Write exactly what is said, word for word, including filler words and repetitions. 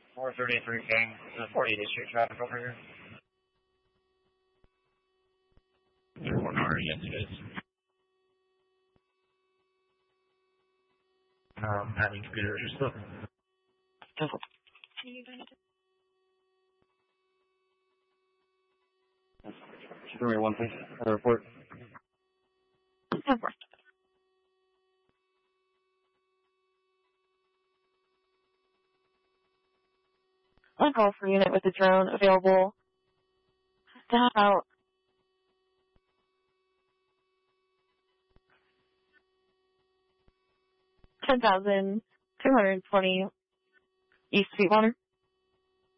four thirty-three King, this is forty-eighth Street traffic over here. One hour, yes it is. Um, having computer issues. Give me one please, a report. On call for unit with the drone available to help out. ten thousand two hundred twenty East Sweetwater.